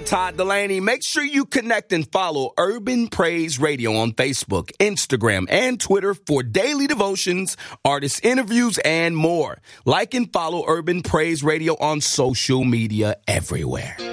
Todd Delaney. Make sure you connect and follow Urban Praise Radio on Facebook, Instagram, and Twitter for daily devotions, artist interviews, and more. Like and follow Urban Praise Radio on social media everywhere.